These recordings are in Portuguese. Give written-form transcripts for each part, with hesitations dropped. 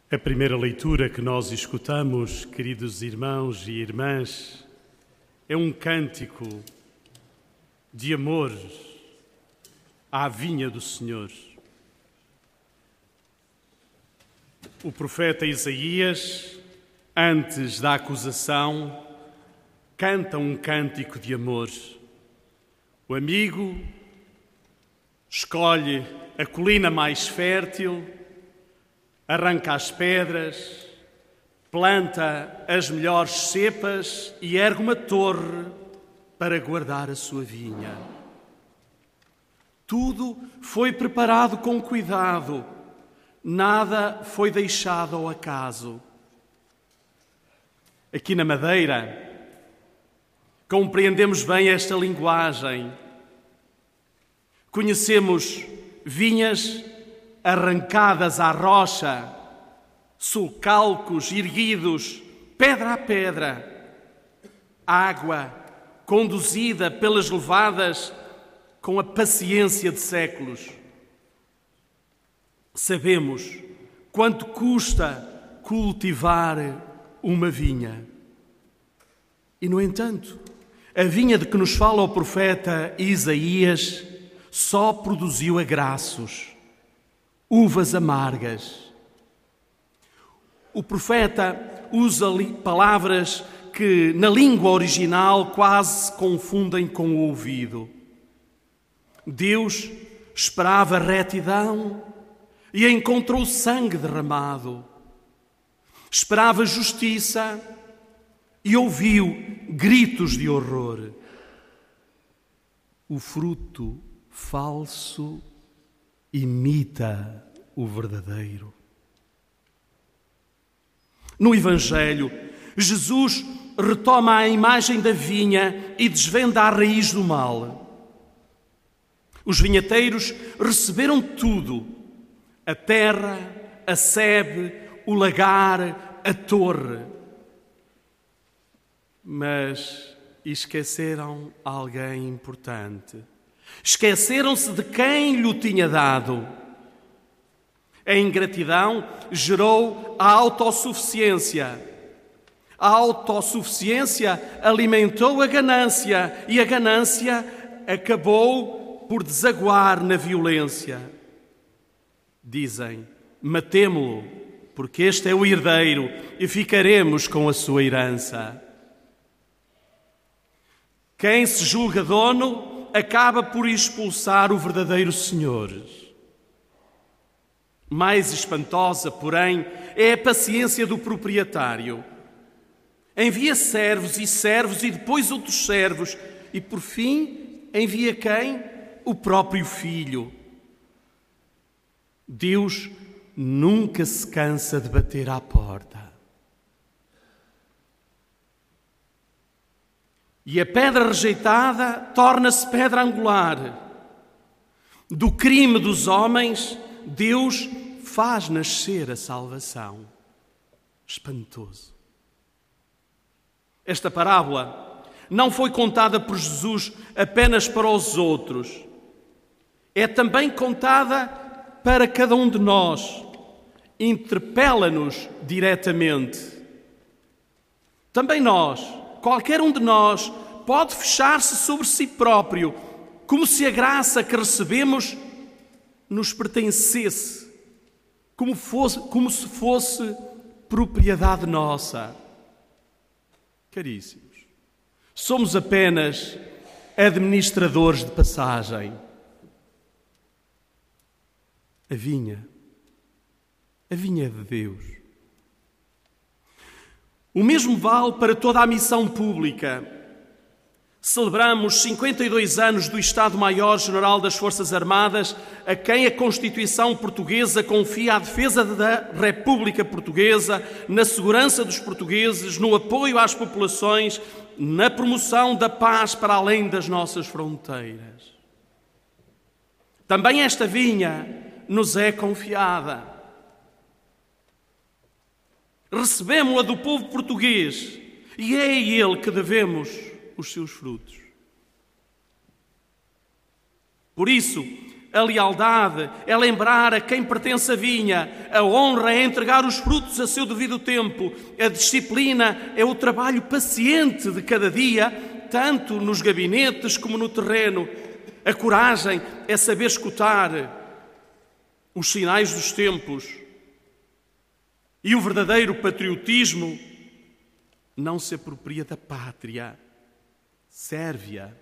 A primeira leitura que nós escutamos, queridos irmãos e irmãs, é um cântico de amor à vinha do Senhor. O profeta Isaías, antes da acusação, canta um cântico de amor. O amigo escolhe a colina mais fértil, arranca as pedras, planta as melhores cepas e ergue uma torre para guardar a sua vinha. Tudo foi preparado com cuidado, nada foi deixado ao acaso. Aqui na Madeira, compreendemos bem esta linguagem. Conhecemos vinhas arrancadas à rocha, sulcalcos erguidos, pedra a pedra, água conduzida pelas levadas com a paciência de séculos. Sabemos quanto custa cultivar uma vinha. E, no entanto, a vinha de que nos fala o profeta Isaías só produziu agraços, uvas amargas. O profeta usa palavras que, na língua original, quase se confundem com o ouvido. Deus esperava retidão e encontrou sangue derramado. Esperava justiça e ouviu gritos de horror. O fruto falso imita o verdadeiro. No Evangelho, Jesus retoma a imagem da vinha e desvenda a raiz do mal. Os vinhateiros receberam tudo: a terra, a sebe, o lagar, a torre. Mas esqueceram alguém importante. Esqueceram-se de quem lhe tinha dado. A ingratidão gerou a autossuficiência. A autossuficiência alimentou a ganância e a ganância acabou por desaguar na violência. Dizem: matemo-lo, porque este é o herdeiro e ficaremos com a sua herança. Quem se julga dono acaba por expulsar o verdadeiro senhor. Mais espantosa, porém, é a paciência do proprietário. Envia servos e depois outros servos e, por fim, envia quem? O próprio filho. Deus nunca se cansa de bater à porta. E a pedra rejeitada torna-se pedra angular. Do crime dos homens, Deus faz nascer a salvação. Espantoso. Esta parábola não foi contada por Jesus apenas para os outros. É também contada para cada um de nós. Interpela-nos diretamente. Também nós, qualquer um de nós, pode fechar-se sobre si próprio, como se a graça que recebemos nos pertencesse, como se fosse propriedade nossa. Caríssimos, somos apenas administradores de passagem. A vinha é de Deus. O mesmo vale para toda a missão pública. Celebramos 52 anos do Estado-Maior-General das Forças Armadas, a quem a Constituição Portuguesa confia a defesa da República Portuguesa, na segurança dos portugueses, no apoio às populações, na promoção da paz para além das nossas fronteiras. Também esta vinha nos é confiada. Recebemos-la do povo português e é a ele que devemos os seus frutos. Por isso, A lealdade é lembrar a quem pertence a vinha. A honra é entregar os frutos a seu devido tempo. A disciplina é o trabalho paciente de cada dia, tanto nos gabinetes como no terreno. A coragem é saber escutar os sinais dos tempos. E o verdadeiro patriotismo não se apropria da pátria, serve-a.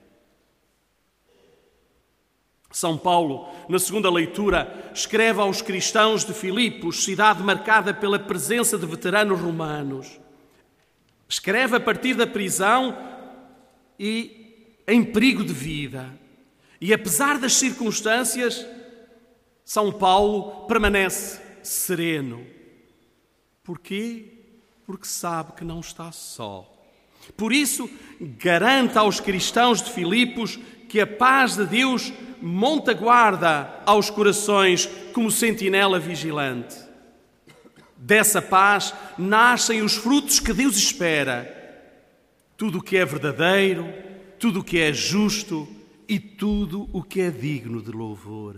São Paulo, na segunda leitura, escreve aos cristãos de Filipos, cidade marcada pela presença de veteranos romanos. Escreve a partir da prisão e em perigo de vida. E apesar das circunstâncias, São Paulo permanece sereno. Porquê? Porque sabe que não está só. Por isso, garanta aos cristãos de Filipos que a paz de Deus monta guarda aos corações como sentinela vigilante. Dessa paz nascem os frutos que Deus espera. Tudo o que é verdadeiro, tudo o que é justo e tudo o que é digno de louvor.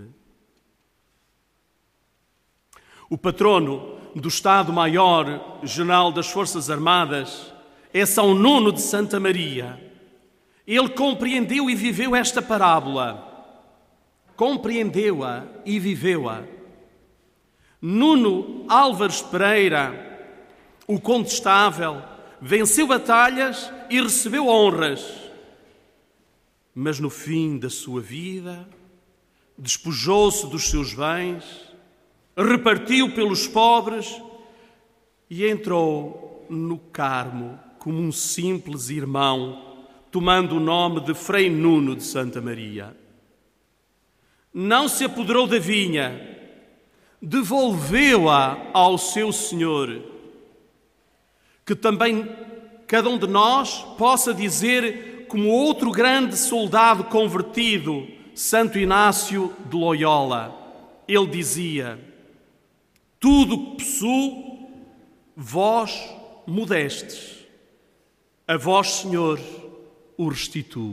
O patrono do Estado-Maior-General das Forças Armadas é São Nuno de Santa Maria. Ele compreendeu e viveu esta parábola. Compreendeu-a e viveu-a. Nuno Álvares Pereira, o condestável, venceu batalhas e recebeu honras. Mas no fim da sua vida, despojou-se dos seus bens, repartiu pelos pobres e entrou no Carmo como um simples irmão, tomando o nome de Frei Nuno de Santa Maria. Não se apoderou da vinha, devolveu-a ao seu Senhor. Que também cada um de nós possa dizer, como outro grande soldado convertido, Santo Inácio de Loyola. Ele dizia: tudo o que possuo, vós me destes. A vós, Senhor, o restituo.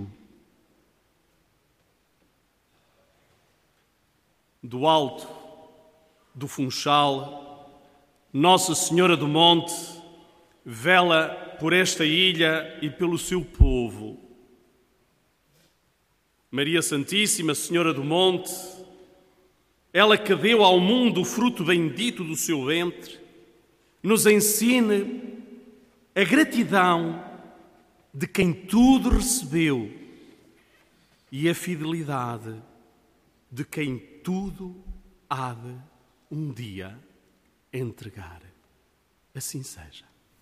Do alto do Funchal, Nossa Senhora do Monte vela por esta ilha e pelo seu povo. Maria Santíssima, Senhora do Monte, ela que deu ao mundo o fruto bendito do seu ventre, nos ensine a gratidão de quem tudo recebeu e a fidelidade de quem tudo há de um dia entregar. Assim seja.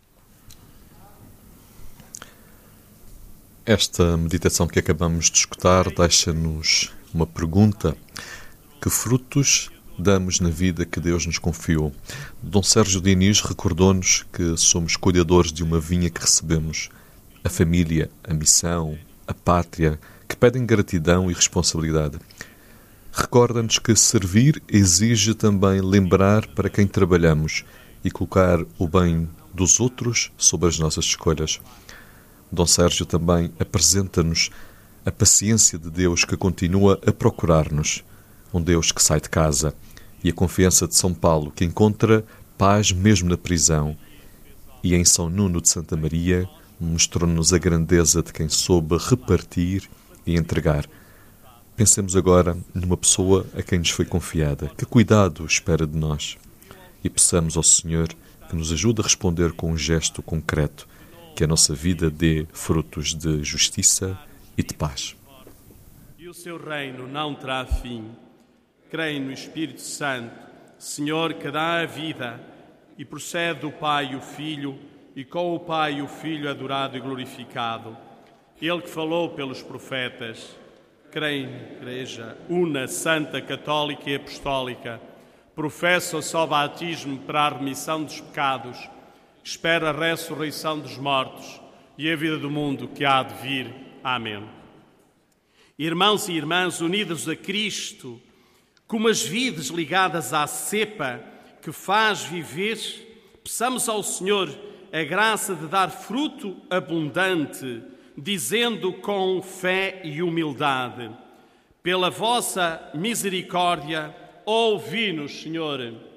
Esta meditação que acabamos de escutar deixa-nos uma pergunta: que frutos damos na vida que Deus nos confiou? Dom Sérgio Diniz recordou-nos que somos cuidadores de uma vinha que recebemos. A família, a missão, a pátria, que pedem gratidão e responsabilidade. Recorda-nos que servir exige também lembrar para quem trabalhamos e colocar o bem dos outros sobre as nossas escolhas. Dom Sérgio também apresenta-nos a paciência de Deus que continua a procurar-nos, um Deus que sai de casa, e a confiança de São Paulo que encontra paz mesmo na prisão, e em São Nuno de Santa Maria mostrou-nos a grandeza de quem soube repartir e entregar. Pensemos agora numa pessoa a quem nos foi confiada. Que cuidado espera de nós? E peçamos ao Senhor que nos ajude a responder com um gesto concreto, que a nossa vida dê frutos de justiça e de paz. E o seu reino não terá fim. Creio no Espírito Santo, Senhor que dá a vida e procede do Pai e o Filho, e com o Pai e o Filho adorado e glorificado. Ele que falou pelos profetas. Creio na Igreja una, santa, católica e apostólica. Professo o só batismo para a remissão dos pecados. Espero a ressurreição dos mortos e a vida do mundo que há de vir. Amém. Irmãos e irmãs unidos a Cristo, como as vides ligadas à cepa que faz viver, peçamos ao Senhor a graça de dar fruto abundante, dizendo com fé e humildade: Pela vossa misericórdia, ouvi-nos, Senhor.